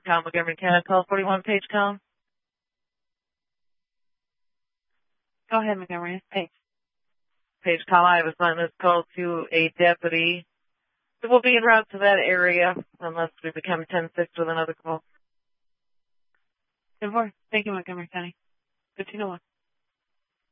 Call Montgomery County, call 41 Page Call. Go ahead, Montgomery. Page. Page Call, I was on this call to a deputy. So we'll be en route to that area unless we become 10-6 with another call. Thank you, Montgomery County. 1501.